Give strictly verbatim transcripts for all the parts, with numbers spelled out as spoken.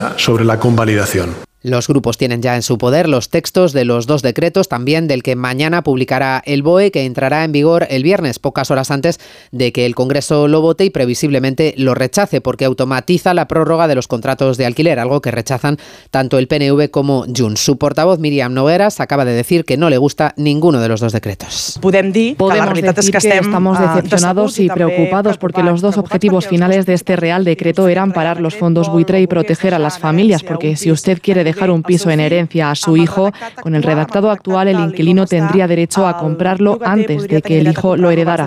sobre la convalidación. Los grupos tienen ya en su poder los textos de los dos decretos, también del que mañana publicará el B O E, que entrará en vigor el viernes, pocas horas antes de que el Congreso lo vote y previsiblemente lo rechace, porque automatiza la prórroga de los contratos de alquiler, algo que rechazan tanto el P N V como Junts. Su portavoz, Míriam Nogueras, acaba de decir que no le gusta ninguno de los dos decretos. Podemos decir que estamos decepcionados y preocupados porque los dos objetivos finales de este Real Decreto eran parar los fondos buitre y proteger a las familias, porque si usted quiere dejar un piso en herencia a su hijo, con el redactado actual el inquilino tendría derecho a comprarlo antes de que el hijo lo heredara.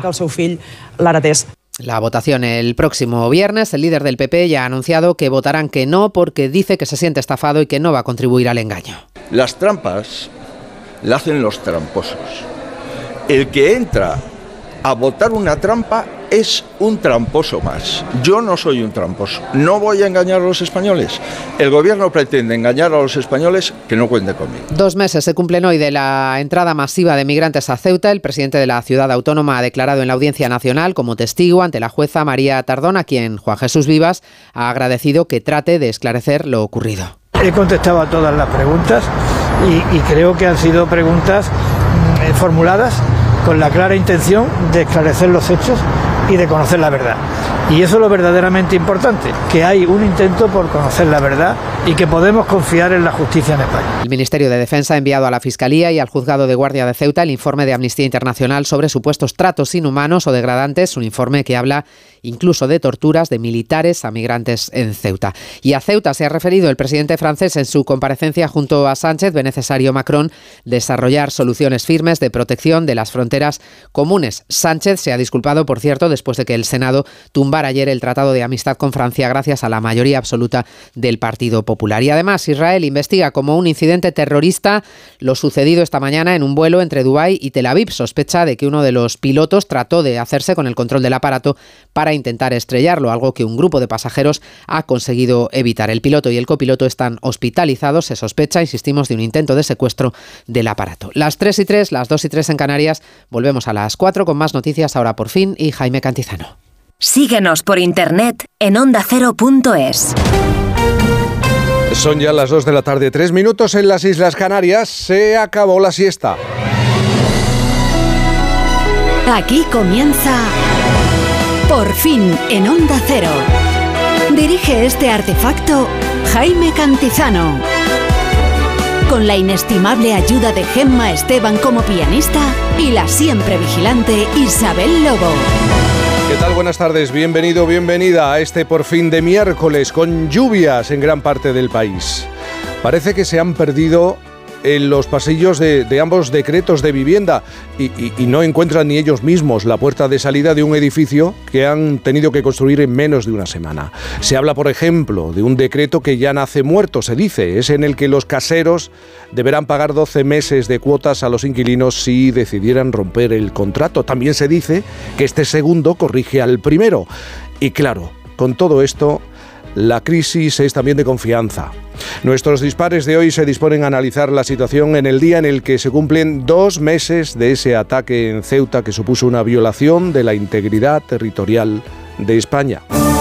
La votación el próximo viernes. El líder del P P ya ha anunciado que votarán que no porque dice que se siente estafado y que no va a contribuir al engaño. Las trampas las hacen los tramposos. El que entra a votar una trampa es un tramposo más. Yo no soy un tramposo. No voy a engañar a los españoles. El gobierno pretende engañar a los españoles, que no cuente conmigo. Dos meses se cumplen hoy de la entrada masiva de migrantes a Ceuta. El presidente de la ciudad autónoma ha declarado en la Audiencia Nacional como testigo ante la jueza María Tardón, a quien Juan Jesús Vivas ha agradecido que trate de esclarecer lo ocurrido. He contestado a todas las preguntas y, y creo que han sido preguntas eh, formuladas con la clara intención de esclarecer los hechos y de conocer la verdad. Y eso es lo verdaderamente importante, que hay un intento por conocer la verdad y que podemos confiar en la justicia en España. El Ministerio de Defensa ha enviado a la Fiscalía y al Juzgado de Guardia de Ceuta el informe de Amnistía Internacional sobre supuestos tratos inhumanos o degradantes, un informe que habla incluso de torturas de militares a migrantes en Ceuta. Y a Ceuta se ha referido el presidente francés en su comparecencia junto a Sánchez. Ve necesario Macron desarrollar soluciones firmes de protección de las fronteras comunes. Sánchez se ha disculpado, por cierto, después de que el Senado tumbara ayer el Tratado de Amistad con Francia gracias a la mayoría absoluta del Partido Popular. Y además Israel investiga como un incidente terrorista lo sucedido esta mañana en un vuelo entre Dubái y Tel Aviv. Sospecha de que uno de los pilotos trató de hacerse con el control del aparato para intentar estrellarlo, algo que un grupo de pasajeros ha conseguido evitar. El piloto y el copiloto están hospitalizados. Se sospecha, insistimos, de un intento de secuestro del aparato. Las tres y tres, las dos y tres en Canarias. Volvemos a las cuatro con más noticias ahora por fin y Jaime Cantizano. Síguenos por internet en onda cero punto es. Son ya las dos de la tarde, tres minutos en las Islas Canarias. Se acabó la siesta. Aquí comienza Por fin en Onda Cero. Dirige este artefacto Jaime Cantizano. Con la inestimable ayuda de Gemma Esteban como pianista y la siempre vigilante Isabel Lobo. ¿Qué tal? Buenas tardes, bienvenido, bienvenida a este Por fin de miércoles con lluvias en gran parte del país. Parece que se han perdido en los pasillos de, de ambos decretos de vivienda y, y, y no encuentran ni ellos mismos la puerta de salida de un edificio que han tenido que construir en menos de una semana. Se habla, por ejemplo, de un decreto que ya nace muerto, se dice, es en el que los caseros deberán pagar doce meses de cuotas a los inquilinos si decidieran romper el contrato. También se dice que este segundo corrige al primero. Y claro, con todo esto, la crisis es también de confianza. Nuestros dispares de hoy se disponen a analizar la situación en el día en el que se cumplen dos meses de ese ataque en Ceuta que supuso una violación de la integridad territorial de España.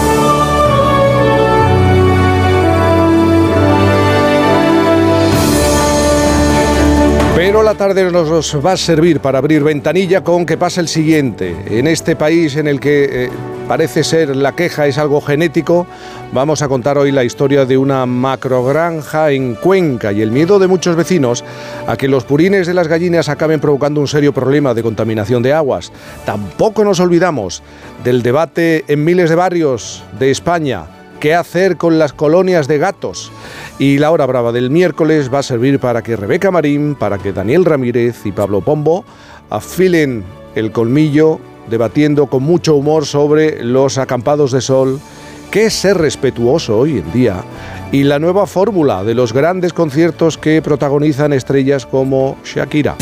Pero la tarde nos va a servir para abrir ventanilla con que pasa el siguiente. En este país en el que eh, parece ser la queja es algo genético, vamos a contar hoy la historia de una macrogranja en Cuenca y el miedo de muchos vecinos a que los purines de las gallinas acaben provocando un serio problema de contaminación de aguas. Tampoco nos olvidamos del debate en miles de barrios de España. ¿Qué hacer con las colonias de gatos? Y la hora brava del miércoles va a servir para que Rebeca Marín, para que Daniel Ramírez y Pablo Pombo afilen el colmillo debatiendo con mucho humor sobre los acampados de sol, qué es ser respetuoso hoy en día y la nueva fórmula de los grandes conciertos que protagonizan estrellas como Shakira.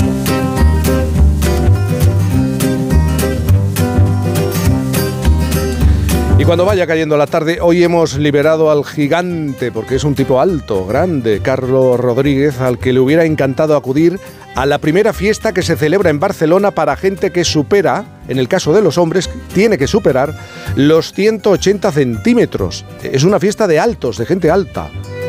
Y cuando vaya cayendo la tarde, hoy hemos liberado al gigante, porque es un tipo alto, grande, Carlos Rodríguez, al que le hubiera encantado acudir a la primera fiesta que se celebra en Barcelona para gente que supera, en el caso de los hombres, tiene que superar los ciento ochenta centímetros. Es una fiesta de altos, de gente alta.